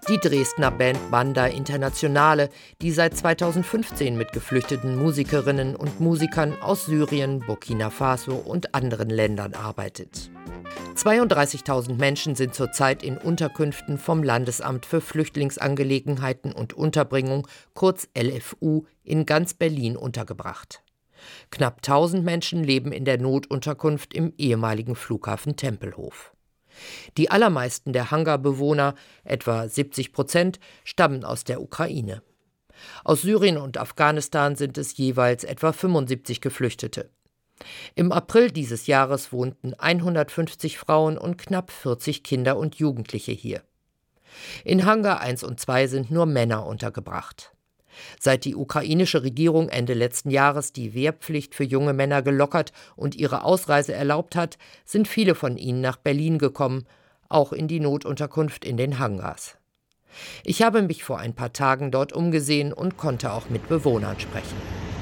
Die Dresdner Band Banda Internationale, die seit 2015 mit geflüchteten Musikerinnen und Musikern aus Syrien, Burkina Faso und anderen Ländern arbeitet. 32.000 Menschen sind zurzeit in Unterkünften vom Landesamt für Flüchtlingsangelegenheiten und Unterbringung, kurz LFU, in ganz Berlin untergebracht. Knapp 1.000 Menschen leben in der Notunterkunft im ehemaligen Flughafen Tempelhof. Die allermeisten der Hangarbewohner, etwa 70%, stammen aus der Ukraine. Aus Syrien und Afghanistan sind es jeweils etwa 75 Geflüchtete. Im April dieses Jahres wohnten 150 Frauen und knapp 40 Kinder und Jugendliche hier. In Hangar 1 und 2 sind nur Männer untergebracht. Seit die ukrainische Regierung Ende letzten Jahres die Wehrpflicht für junge Männer gelockert und ihre Ausreise erlaubt hat, sind viele von ihnen nach Berlin gekommen, auch in die Notunterkunft in den Hangars. Ich habe mich vor ein paar Tagen dort umgesehen und konnte auch mit Bewohnern sprechen.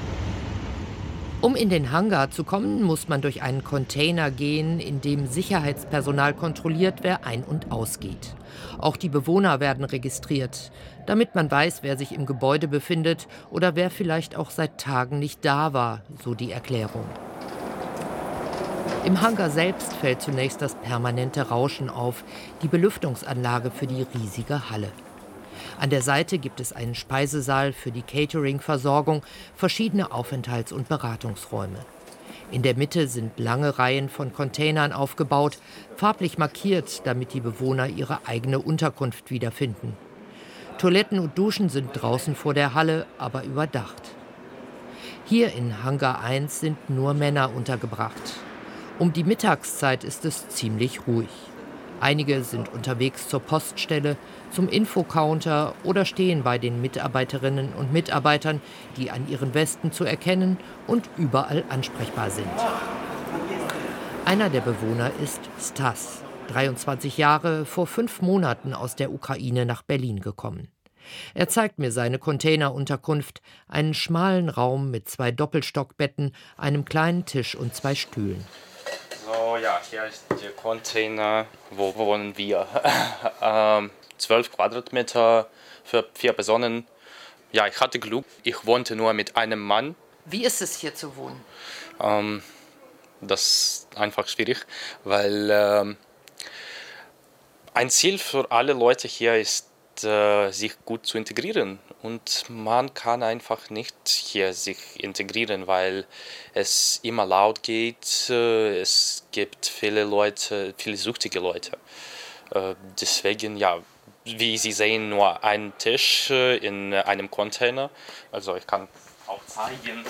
Um in den Hangar zu kommen, muss man durch einen Container gehen, in dem Sicherheitspersonal kontrolliert, wer ein- und ausgeht. Auch die Bewohner werden registriert, damit man weiß, wer sich im Gebäude befindet oder wer vielleicht auch seit Tagen nicht da war, so die Erklärung. Im Hangar selbst fällt zunächst das permanente Rauschen auf, die Belüftungsanlage für die riesige Halle. An der Seite gibt es einen Speisesaal für die Catering-Versorgung, verschiedene Aufenthalts- und Beratungsräume. In der Mitte sind lange Reihen von Containern aufgebaut, farblich markiert, damit die Bewohner ihre eigene Unterkunft wiederfinden. Toiletten und Duschen sind draußen vor der Halle, aber überdacht. Hier in Hangar 1 sind nur Männer untergebracht. Um die Mittagszeit ist es ziemlich ruhig. Einige sind unterwegs zur Poststelle, zum Infocounter oder stehen bei den Mitarbeiterinnen und Mitarbeitern, die an ihren Westen zu erkennen und überall ansprechbar sind. Einer der Bewohner ist Stas, 23 Jahre, vor 5 Monaten aus der Ukraine nach Berlin gekommen. Er zeigt mir seine Containerunterkunft, einen schmalen Raum mit 2 Doppelstockbetten, einem kleinen Tisch und 2 Stühlen. So, ja, hier ist der Container, wo wohnen wir. 12 Quadratmeter für 4 Personen. Ja, ich hatte Glück. Ich wohnte nur mit einem Mann. Wie ist es hier zu wohnen? Das ist einfach schwierig, weil ein Ziel für alle Leute hier ist, sich gut zu integrieren. Und man kann einfach nicht hier sich integrieren, weil es immer laut geht. Es gibt viele Leute, viele süchtige Leute. Deswegen, ja, wie Sie sehen, nur ein Tisch in einem Container. Also ich kann auch zeigen.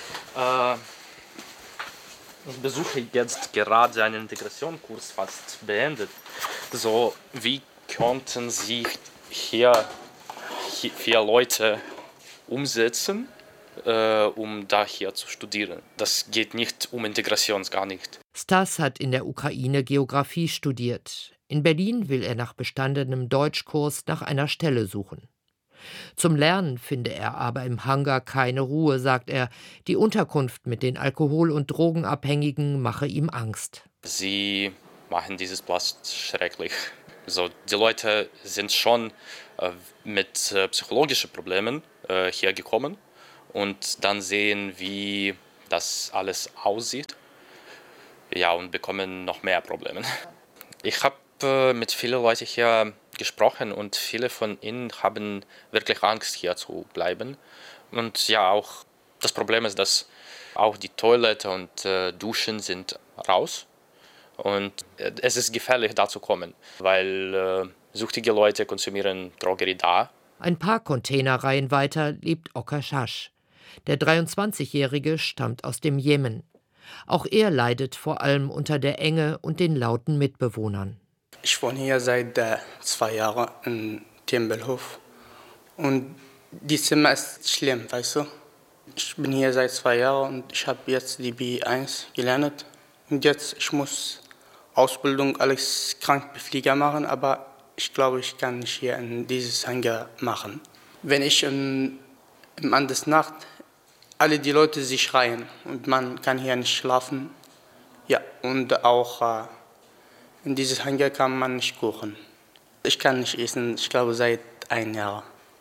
Ich besuche jetzt gerade einen Integrationskurs, fast beendet. So, wie könnten Sie hier 4 Leute umsetzen, um da hier zu studieren? Das geht nicht um Integration, gar nicht. Stas hat in der Ukraine Geografie studiert. In Berlin will er nach bestandenem Deutschkurs nach einer Stelle suchen. Zum Lernen finde er aber im Hangar keine Ruhe, sagt er. Die Unterkunft mit den Alkohol- und Drogenabhängigen mache ihm Angst. Sie machen dieses Platz schrecklich. So, die Leute sind schon mit psychologischen Problemen hier gekommen und dann sehen, wie das alles aussieht, ja, und bekommen noch mehr Probleme. Ich habe mit vielen Leuten hier gesprochen und viele von ihnen haben wirklich Angst, hier zu bleiben. Und ja, auch das Problem ist, dass auch die Toilette und Duschen sind raus. Und es ist gefährlich, da zu kommen, weil süchtige Leute konsumieren Drogerie da. Ein paar Containerreihen weiter lebt Okashash. Der 23-Jährige stammt aus dem Jemen. Auch er leidet vor allem unter der Enge und den lauten Mitbewohnern. Ich wohne hier seit 2 Jahren in Tempelhof. Und die Zimmer ist schlimm, weißt du? Ich bin hier seit 2 Jahren und ich habe jetzt die B1 gelernt. Und jetzt ich muss Ausbildung als Krankenpfleger machen, aber ich glaube, ich kann nicht hier in dieses Hangar machen. Wenn ich im Andes Nacht, alle die Leute sie schreien und man kann hier nicht schlafen. Ja, und auch in dieses Hangar kann man nicht kochen. Ich kann nicht essen, ich glaube seit 1 Jahr.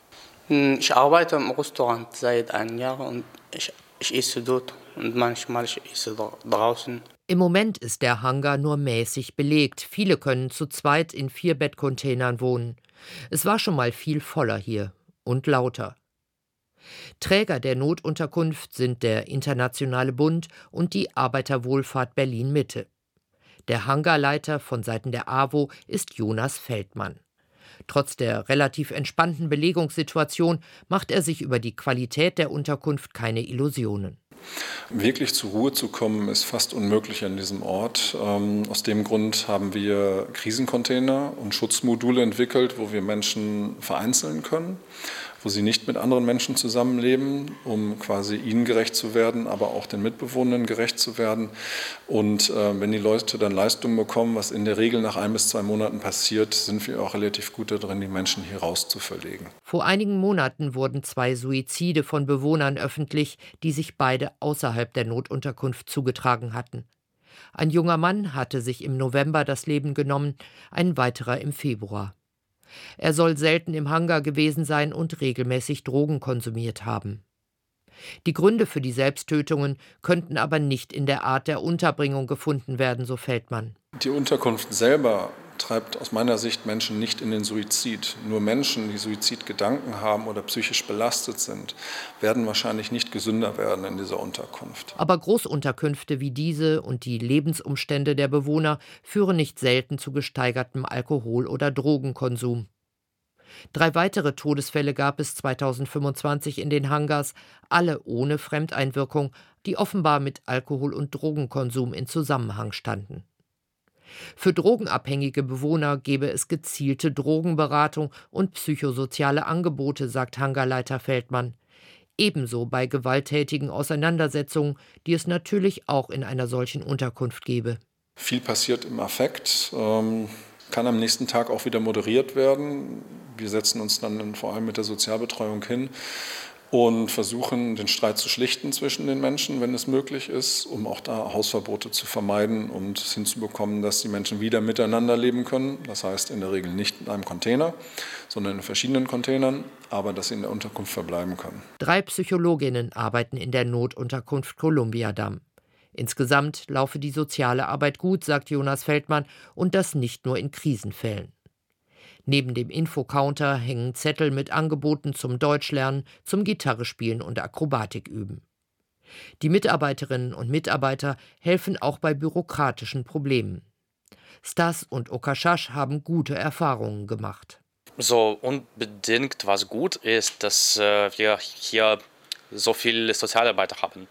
Ich arbeite im Restaurant seit 1 Jahr und ich esse dort und manchmal ich esse draußen. Im Moment ist der Hangar nur mäßig belegt. Viele können zu zweit in 4-Bett-Containern wohnen. Es war schon mal viel voller hier und lauter. Träger der Notunterkunft sind der Internationale Bund und die Arbeiterwohlfahrt Berlin-Mitte. Der Hangarleiter von Seiten der AWO ist Jonas Feldmann. Trotz der relativ entspannten Belegungssituation macht er sich über die Qualität der Unterkunft keine Illusionen. Wirklich zur Ruhe zu kommen, ist fast unmöglich an diesem Ort. Aus dem Grund haben wir Krisencontainer und Schutzmodule entwickelt, wo wir Menschen vereinzeln können, wo sie nicht mit anderen Menschen zusammenleben, um quasi ihnen gerecht zu werden, aber auch den Mitbewohnern gerecht zu werden. Und wenn die Leute dann Leistungen bekommen, was in der Regel nach 1 bis 2 Monaten passiert, sind wir auch relativ gut darin, die Menschen hier raus zu verlegen. Vor einigen Monaten wurden 2 Suizide von Bewohnern öffentlich, die sich beide außerhalb der Notunterkunft zugetragen hatten. Ein junger Mann hatte sich im November das Leben genommen, ein weiterer im Februar. Er soll selten im Hangar gewesen sein und regelmäßig Drogen konsumiert haben. Die Gründe für die Selbsttötungen könnten aber nicht in der Art der Unterbringung gefunden werden, so Feldmann. Die Unterkunft selber treibt aus meiner Sicht Menschen nicht in den Suizid. Nur Menschen, die Suizidgedanken haben oder psychisch belastet sind, werden wahrscheinlich nicht gesünder werden in dieser Unterkunft. Aber Großunterkünfte wie diese und die Lebensumstände der Bewohner führen nicht selten zu gesteigertem Alkohol- oder Drogenkonsum. 3 weitere Todesfälle gab es 2025 in den Hangars, alle ohne Fremdeinwirkung, die offenbar mit Alkohol- und Drogenkonsum in Zusammenhang standen. Für drogenabhängige Bewohner gebe es gezielte Drogenberatung und psychosoziale Angebote, sagt Hangarleiter Feldmann. Ebenso bei gewalttätigen Auseinandersetzungen, die es natürlich auch in einer solchen Unterkunft gebe. Viel passiert im Affekt, kann am nächsten Tag auch wieder moderiert werden. Wir setzen uns dann vor allem mit der Sozialbetreuung hin und versuchen, den Streit zu schlichten zwischen den Menschen, wenn es möglich ist, um auch da Hausverbote zu vermeiden und hinzubekommen, dass die Menschen wieder miteinander leben können. Das heißt in der Regel nicht in einem Container, sondern in verschiedenen Containern, aber dass sie in der Unterkunft verbleiben können. 3 Psychologinnen arbeiten in der Notunterkunft Columbiadamm. Insgesamt laufe die soziale Arbeit gut, sagt Jonas Feldmann, und das nicht nur in Krisenfällen. Neben dem Infocounter hängen Zettel mit Angeboten zum Deutschlernen, zum Gitarrespielen und Akrobatik üben. Die Mitarbeiterinnen und Mitarbeiter helfen auch bei bürokratischen Problemen. Stas und Okashash haben gute Erfahrungen gemacht. So unbedingt was gut ist, dass wir hier so viele Sozialarbeiter haben.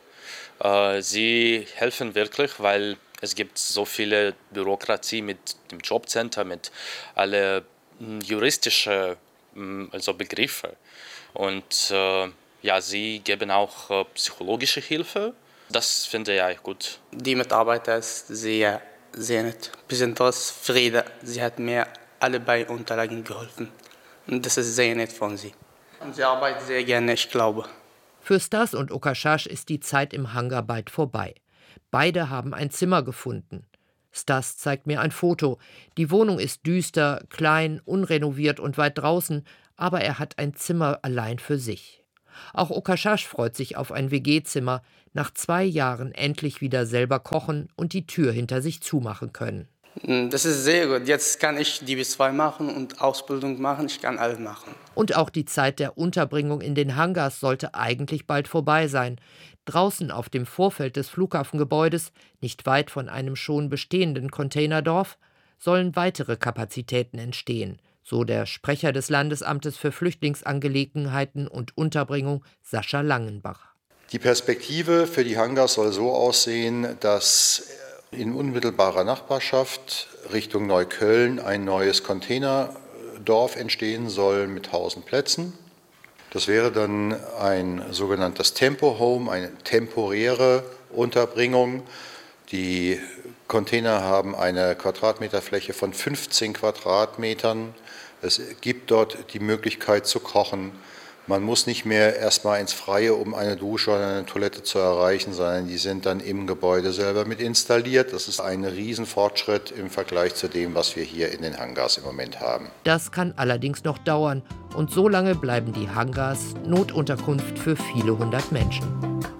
Sie helfen wirklich, weil es gibt so viele Bürokratie mit dem Jobcenter, mit alle juristische Begriffe. Und sie geben auch psychologische Hilfe. Das finde ich gut. Die Mitarbeiter ist sehr, sehr nett. Besonders Frieda, sie hat mir alle bei Unterlagen geholfen. Und das ist sehr nett von sie. Und sie arbeitet sehr gerne, ich glaube. Für Stas und Okashash ist die Zeit im Hangar bald vorbei. Beide haben ein Zimmer gefunden. Stas zeigt mir ein Foto. Die Wohnung ist düster, klein, unrenoviert und weit draußen, aber er hat ein Zimmer allein für sich. Auch Okashash freut sich auf ein WG-Zimmer, nach 2 Jahren endlich wieder selber kochen und die Tür hinter sich zumachen können. Das ist sehr gut. Jetzt kann ich die B2 machen und Ausbildung machen. Ich kann alles machen. Und auch die Zeit der Unterbringung in den Hangars sollte eigentlich bald vorbei sein. Draußen auf dem Vorfeld des Flughafengebäudes, nicht weit von einem schon bestehenden Containerdorf, sollen weitere Kapazitäten entstehen, so der Sprecher des Landesamtes für Flüchtlingsangelegenheiten und Unterbringung, Sascha Langenbach. Die Perspektive für die Hangars soll so aussehen, dass in unmittelbarer Nachbarschaft Richtung Neukölln ein neues Containerdorf entstehen soll mit 1000 Plätzen. Das wäre dann ein sogenanntes Tempo-Home, eine temporäre Unterbringung. Die Container haben eine Quadratmeterfläche von 15 Quadratmetern. Es gibt dort die Möglichkeit zu kochen. Man muss nicht mehr erstmal ins Freie, um eine Dusche oder eine Toilette zu erreichen, sondern die sind dann im Gebäude selber mit installiert. Das ist ein Riesenfortschritt im Vergleich zu dem, was wir hier in den Hangars im Moment haben. Das kann allerdings noch dauern und so lange bleiben die Hangars Notunterkunft für viele hundert Menschen.